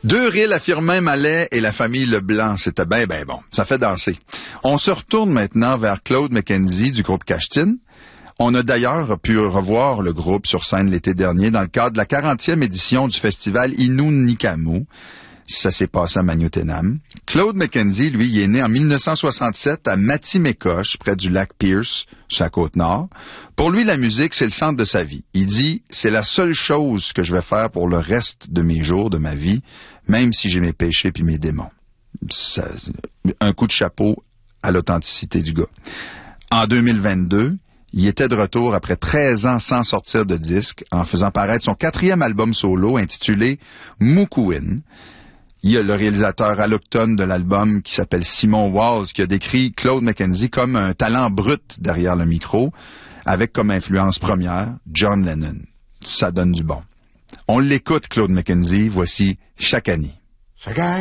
Deux rilles à Firmin Mallet et la famille Leblanc, c'était ben bon. Ça fait danser. On se retourne maintenant vers Claude McKenzie du groupe Cachetine. On a d'ailleurs pu revoir le groupe sur scène l'été dernier dans le cadre de la 40e édition du festival Innu-Nikamu. Ça s'est passé à Magnotenam. Claude McKenzie, lui, il est né en 1967 à Matimécoche, près du lac Pierce, sur la Côte-Nord. Pour lui, la musique, c'est le centre de sa vie. Il dit, c'est la seule chose que je vais faire pour le reste de mes jours, de ma vie, même si j'ai mes péchés puis mes démons. Ça, un coup de chapeau à l'authenticité du gars. En 2022, il était de retour après 13 ans sans sortir de disque, en faisant paraître son 4e album solo intitulé Mukuin. Il y a le réalisateur alloctone de l'album qui s'appelle Simon Walls qui a décrit Claude McKenzie comme un talent brut derrière le micro, avec comme influence première John Lennon. Ça donne du bon. On l'écoute, Claude McKenzie. Voici Chaque année. Chaque année.